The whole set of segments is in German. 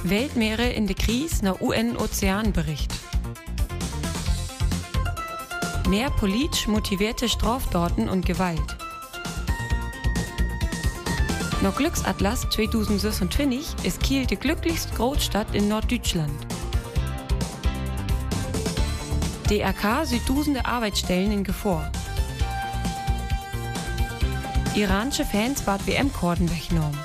Weltmeere in der Krise nach UN-Ozeanbericht. Mehr politisch motivierte Straftaten und Gewalt. Nach Glücksatlas 2026 ist Kiel die glücklichste Großstadt in Norddeutschland. DRK sieht tausende Arbeitsstellen in Gefahr. Iranische Fans ward WM-Korden weggenommen.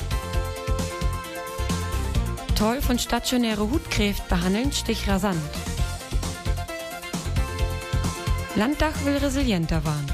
Toll von stationäre Hutkräfte behandeln, stich rasant. Landtag will resilienter werden.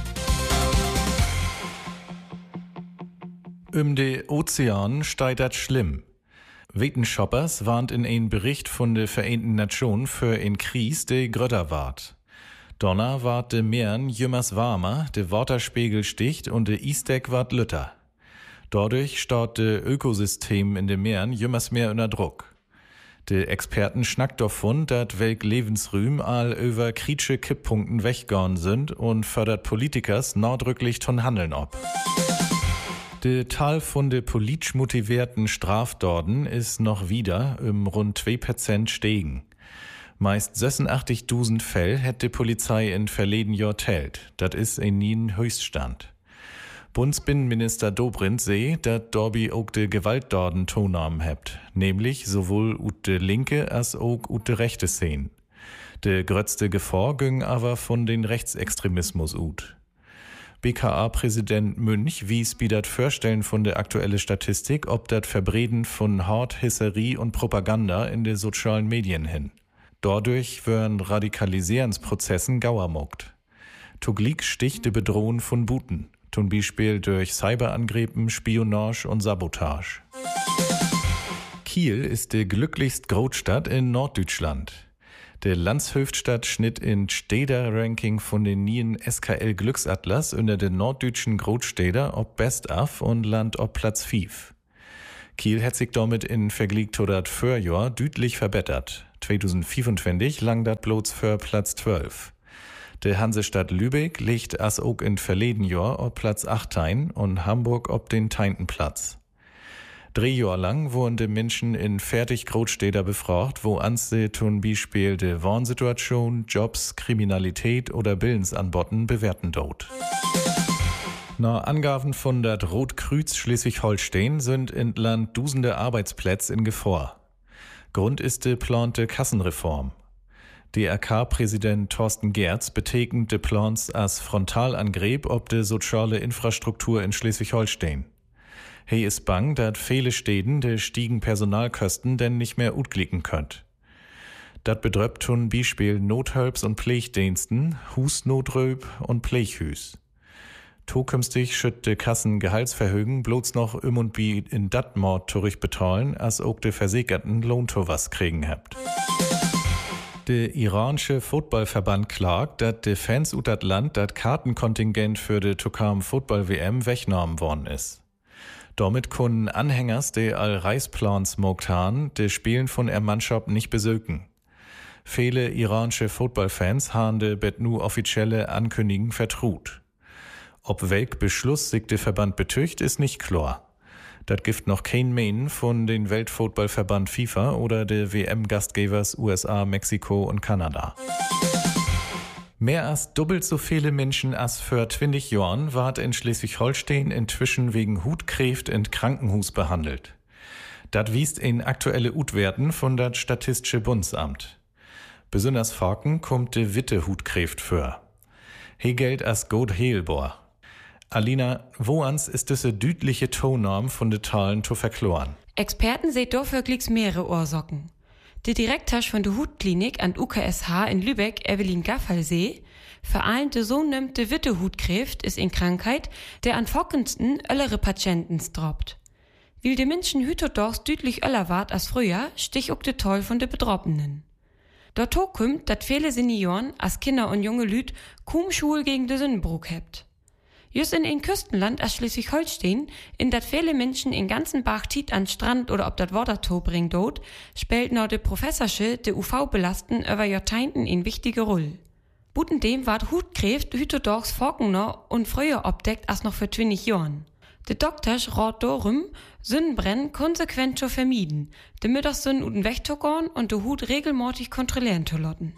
De Ozean steitert schlimm. Wetenschappers warnt in ein Bericht von der Vereinten Nationen für ein Krise, de grötter ward. Donner ward de Meeren jümmers warmer, de Wasserspiegel sticht und de Eisdeck ward lütter. Dadurch staut de Ökosystem in de Meeren jümmers mehr unter Druck. De Experten schnackt davon, dat welk Lebensrühm all über kritische Kipppunkten weggegangen sind und fördert Politikers nachdrücklich ton Handeln ob. De Tal von de politisch motivierten Straftaten ist noch wieder rund 2% steigen. Meist 86.000 Fälle hätte die Polizei in verleden Jahr telt. Das ist ein nien Höchststand. Bundesbinnenminister Dobrindt seh, dat dorbi auch de Gewalttaten Tonamen hebt, nämlich sowohl ut de linke als auch ut de rechte Szene. De grötzte Gefahr ging aber von den Rechtsextremismus ut. BKA-Präsident Münch wies bi dat Vorstellen von der aktuelle Statistik ob dat Verbreden von Hort, Hisserie und Propaganda in de sozialen Medien hin. Dadurch werden Radikalisierensprozessen gauermuckt. Tuglik sticht de Bedrohung von Buten, zum Beispiel durch Cyberangriffen, Spionage und Sabotage. Kiel ist die glücklichste Großstadt in Norddeutschland. Der Landshöfstadt schnitt in Städter-Ranking von den nien SKL Glücksatlas unter den norddeutschen Großstädter ob Best of und Land ob Platz 5. Kiel hat sich damit in Vergleich zu dat Vorjahr deutlich verbessert. 2025 lang dat bloß für Platz 12. Der Hansestadt Lübeck liegt as auch in verleden Jahr ob Platz 18 und Hamburg ob den 10. Platz. 3 Jahre lang wurden die Menschen in fertig Großstädter befragt, wo anse zum Beispiel de Wohnsituation, Jobs, Kriminalität oder Bildensanbotten bewerten dort. Nach Angaben von dat Rotkreuz Schleswig-Holstein sind in Land dusende Arbeitsplätze in Gefahr. Grund ist die plante Kassenreform. DRK-Präsident Thorsten Gerz betegnet de Plans als Frontalangriff ob de soziale Infrastruktur in Schleswig-Holstein. He ist bang, dat viele Städten de stiegen Personalkosten denn nicht mehr utglicken könnt. Dat bedröppt zum Beispiel Nothölps und Pflegdiensten, Husnotröb und Pfleghüs. Zukünftig schütt de Kassen Gehaltsverhögen bloß noch und bi in dat Mord zurückbetalen, als auch de Versicherten Lohntowas kriegen habt. Der iranische Footballverband klagt, dat de Fans ut dat Land dat Kartenkontingent für de Tokam Football-WM weggenommen worden ist. Damit können Anhängers de all Reisplans mogt han, de Spielen von er Mannschaft nicht besöken. Viele iranische Footballfans han de bet nu offizielle Ankündigen vertrut. Ob welk Beschluss sich der Verband betücht, ist nicht klar. Dat gibt noch kein Meinen von den Weltfootballverband FIFA oder der WM-Gastgebers USA, Mexiko und Kanada. Mehr als doppelt so viele Menschen als für 20 Jahren ward in Schleswig-Holstein inzwischen wegen Hutkräft in Krankenhus behandelt. Dat wiest in aktuelle Utwerten von dat Statistische Bundesamt. Besonders Falken kommt de Witte Hutkräft für. He gilt als gut heilbar. Alina, woans ist diese düdliche Tonnorm von de Talen zu verkloren? Experten sehen dafür glicks mehrere Ursachen. Der Direktor von der Hutklinik an UKSH in Lübeck, Evelyn Gaffalsee, vereinte so nimmt de Witte Hutkräft ist in Krankheit, der an fockensten öllere Patienten droppt. Weil de Menschen hütodorst düdlich öller wart als früher, stich auch de Toll von de Betroffenen. Dort kommt, dat viele Senioren als Kinder und junge Lüd kaum Schul gegen de Sündenbruch hebt. Just in ein Küstenland als Schleswig-Holstein, in dat viele Menschen in ganzen Bach tiet an Strand oder ob dat Waterto bringt dort, spielt noch de Professorsche de UV-Belasten über Jahrzehnten in wichtige Rolle. Buten dem ward Hutkräft hütodorgs Forkener und früher obdeckt als noch für 20 Jahren. De Doktors rat darum, Sonnenbrennen konsequent zu vermieden, damit das Sonnen uten Weg zu gehen und de Hut regelmäßig kontrollieren zu lassen.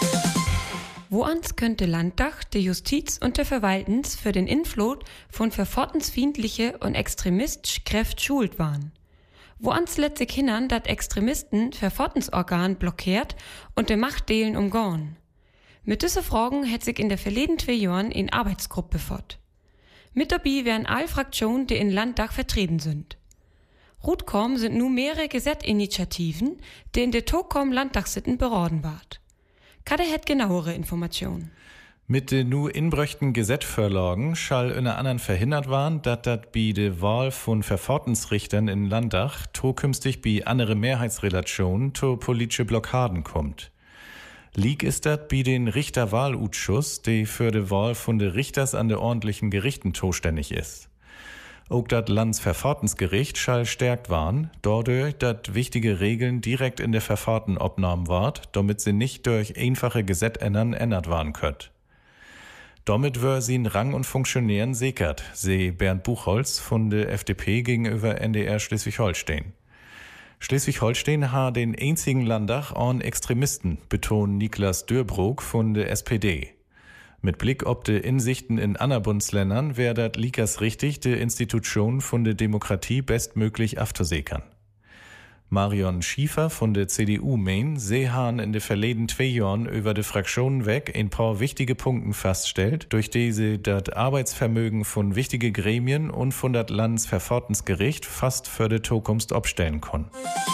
Woans könnte Landtag, de Justiz und der Verwaltens für den Inflot von verfahrensfeindliche und extremistische Kräfte schuld waren? Woans lässt sich hindern, dat Extremisten Verfahrtensorgan blockiert und de Machtdelen umgehen? Mit diesen Fragen hat sich in der verleden 2 Jahren in Arbeitsgruppe befasst. Mit dabei wären all Fraktionen, die in Landtag vertreten sind. Rutkom sind nun mehrere Gesetzinitiativen, die in der Tokom Landtagssitten beraten ward. Kade hat genauere Informationen. Mit den nu inbröchten Gesetzvorlagen schall in anderen verhindert waren, dass dat bei der Wahl von Verfahrensrichtern in Landtag zukünftig bei andere Mehrheitsrelationen zu politische Blockaden kommt. Lieg ist dat bei den Richterwahlausschuss, die für die Wahl von de Richters an de ordentlichen Gerichten zuständig ist. Auch dat Landsverfahrensgericht schall stärkt waren, dadurch, dat wichtige Regeln direkt in der Verfahren obnahmen ward, damit sie nicht durch einfache Gesetzändern ändert waren könnt. Damit wär sie in Rang und Funktionären sichert, seh Bernd Buchholz von der FDP gegenüber NDR Schleswig-Holstein. Schleswig-Holstein ha den einzigen Landtag an Extremisten, betont Niklas Dörbrook von der SPD. Mit Blick ob de Insichten in anderen Bundesländern wär dat likas richtig, de Institution von der Demokratie bestmöglich aufzusichern. Marion Schiefer von der CDU meint, sie haben in den verleden 2 Jahren über die Fraktionen weg ein paar wichtige Punkte feststellt, durch die sie das Arbeitsvermögen von wichtigen Gremien und von das Landesverfahrensgericht fast für die Zukunft abstellen können.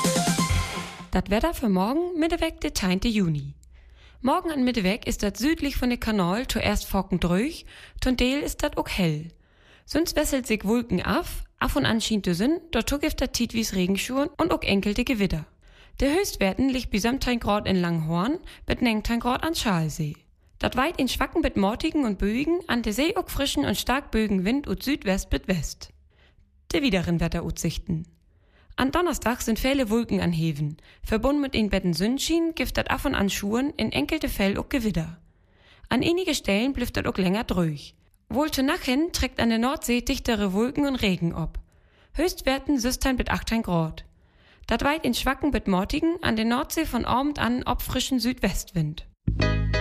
Das Wetter für morgen, Mitteweg, der 10. Juni. Morgen an Mitteweg ist das südlich von der Kanal zuerst fockendrüch, zum Teil ist das auch hell. Sonst wesselt sich Wolken af und an schien zu sind, dort gibt das Tidwies Regenschuhen und auch enkelte Gewitter. Der Höchstwerten liegt bis 17 Grad in Langhorn, bis 19 Grad an Schalsee. Dat weit in schwachen mit mortigen und böigen, an der See auch frischen und stark böigen Wind und Südwest bis West. De wideren Wetteraussichten. An Donnerstag sind viele Wolken an Heven. Verbunden mit den Betten Sonnenschein gibt dat af und an Schuhen in enkelte Fell auch Gewitter. An einige Stellen blüfft dat auch länger drüch. Wohl zu Nachen trägt an der Nordsee dichtere Wolken und Regen ab. Höchstwerten 16 bis 18 Grad. Dat weit in schwachen bis mortigen, an der Nordsee von Abend an ob frischen Südwestwind.